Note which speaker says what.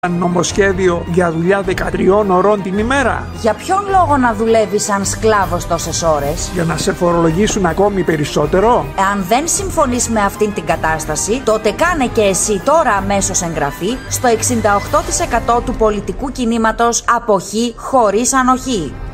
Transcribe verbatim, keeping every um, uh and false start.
Speaker 1: νομοσχέδιο για δουλειά δεκατριών ωρών την ημέρα.
Speaker 2: Για ποιον λόγο να δουλεύεις σαν σκλάβος τόσες ώρες?
Speaker 1: Για να σε φορολογήσουν ακόμη περισσότερο.
Speaker 2: Εάν δεν συμφωνείς με αυτήν την κατάσταση, τότε κάνε και εσύ τώρα αμέσως εγγραφή στο εξήντα οκτώ τοις εκατό του πολιτικού κινήματος Αποχή χωρίς Ανοχή.